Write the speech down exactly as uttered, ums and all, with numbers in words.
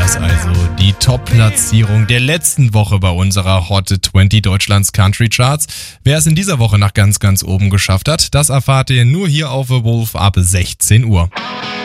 das also die Top-Platzierung der letzten Woche bei unserer Hot zwanzig Deutschlands Country Charts. Wer es in dieser Woche nach ganz, ganz oben geschafft hat, das erfahrt ihr nur hier auf The Wolf ab sechzehn Uhr.